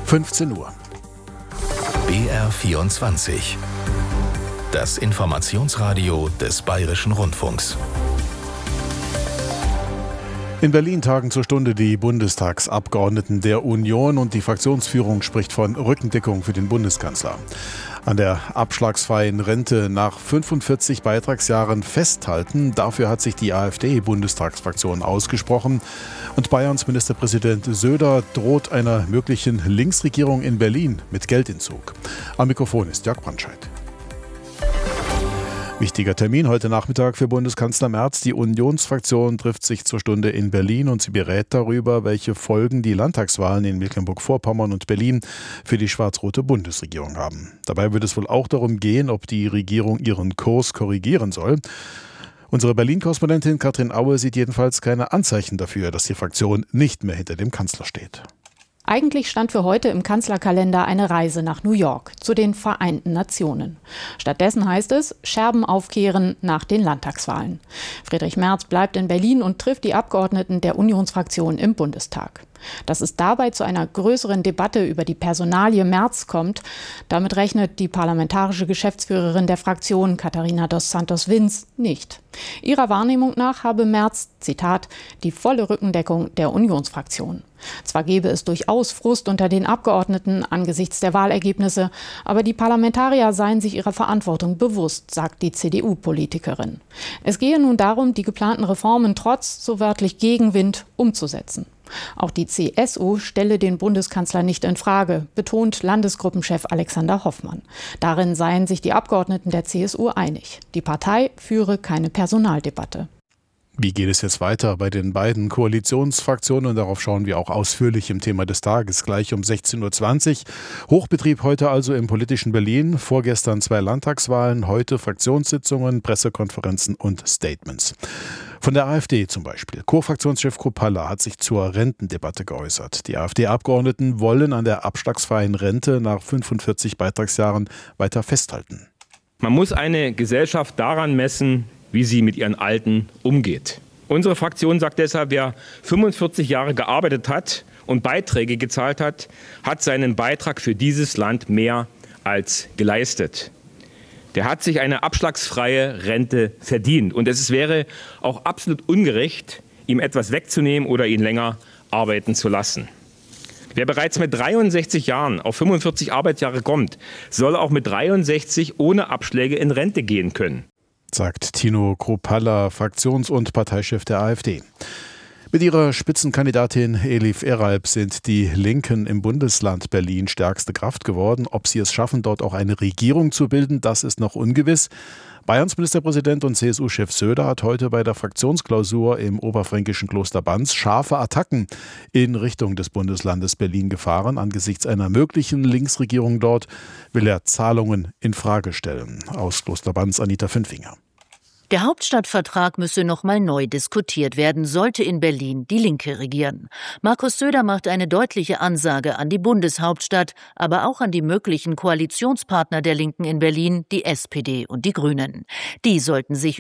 15 Uhr. BR24. Das Informationsradio des Bayerischen Rundfunks. In Berlin tagen zur Stunde die Bundestagsabgeordneten der Union und die Fraktionsführung spricht von Rückendeckung für den Bundeskanzler. An der abschlagsfreien Rente nach 45 Beitragsjahren festhalten. Dafür hat sich die AfD-Bundestagsfraktion ausgesprochen. Und Bayerns Ministerpräsident Söder droht einer möglichen Linksregierung in Berlin mit Geldentzug. Am Mikrofon ist Jörg Brandscheid. Wichtiger Termin heute Nachmittag für Bundeskanzler Merz. Die Unionsfraktion trifft sich zur Stunde in Berlin und sie berät darüber, welche Folgen die Landtagswahlen in Mecklenburg-Vorpommern und Berlin für die schwarz-rote Bundesregierung haben. Dabei wird es wohl auch darum gehen, ob die Regierung ihren Kurs korrigieren soll. Unsere Berlin-Korrespondentin Katrin Aue sieht jedenfalls keine Anzeichen dafür, dass die Fraktion nicht mehr hinter dem Kanzler steht. Eigentlich stand für heute im Kanzlerkalender eine Reise nach New York, zu den Vereinten Nationen. Stattdessen heißt es, Scherben aufkehren nach den Landtagswahlen. Friedrich Merz bleibt in Berlin und trifft die Abgeordneten der Unionsfraktion im Bundestag. Dass es dabei zu einer größeren Debatte über die Personalie Merz kommt, damit rechnet die parlamentarische Geschäftsführerin der Fraktion, Katharina dos Santos-Vins, nicht. Ihrer Wahrnehmung nach habe Merz, Zitat, die volle Rückendeckung der Unionsfraktion. Zwar gebe es durchaus Frust unter den Abgeordneten angesichts der Wahlergebnisse, aber die Parlamentarier seien sich ihrer Verantwortung bewusst, sagt die CDU-Politikerin. Es gehe nun darum, die geplanten Reformen trotz, so wörtlich, Gegenwind umzusetzen. Auch die CSU stelle den Bundeskanzler nicht in Frage, betont Landesgruppenchef Alexander Hoffmann. Darin seien sich die Abgeordneten der CSU einig. Die Partei führe keine Personaldebatte. Wie geht es jetzt weiter bei den beiden Koalitionsfraktionen? Und darauf schauen wir auch ausführlich im Thema des Tages, gleich um 16.20 Uhr. Hochbetrieb heute also im politischen Berlin. Vorgestern 2 Landtagswahlen, heute Fraktionssitzungen, Pressekonferenzen und Statements. Von der AfD zum Beispiel. Co-Fraktionschef Kruppalla hat sich zur Rentendebatte geäußert. Die AfD-Abgeordneten wollen an der abschlagsfreien Rente nach 45 Beitragsjahren weiter festhalten. Man muss eine Gesellschaft daran messen, wie sie mit ihren Alten umgeht. Unsere Fraktion sagt deshalb, wer 45 Jahre gearbeitet hat und Beiträge gezahlt hat, hat seinen Beitrag für dieses Land mehr als geleistet. Der hat sich eine abschlagsfreie Rente verdient. Und es wäre auch absolut ungerecht, ihm etwas wegzunehmen oder ihn länger arbeiten zu lassen. Wer bereits mit 63 Jahren auf 45 Arbeitsjahre kommt, soll auch mit 63 ohne Abschläge in Rente gehen können, sagt Tino Kruppalla, Fraktions- und Parteichef der AfD. Mit ihrer Spitzenkandidatin Elif Eralp sind die Linken im Bundesland Berlin stärkste Kraft geworden. Ob sie es schaffen, dort auch eine Regierung zu bilden, das ist noch ungewiss. Bayerns Ministerpräsident und CSU-Chef Söder hat heute bei der Fraktionsklausur im oberfränkischen Kloster Banz scharfe Attacken in Richtung des Bundeslandes Berlin gefahren. Angesichts einer möglichen Linksregierung dort will er Zahlungen in Frage stellen. Aus Kloster Banz Anita Fünfinger. Der Hauptstadtvertrag müsse nochmal neu diskutiert werden, sollte in Berlin die Linke regieren. Markus Söder macht eine deutliche Ansage an die Bundeshauptstadt, aber auch an die möglichen Koalitionspartner der Linken in Berlin, die SPD und die Grünen. Die sollten sich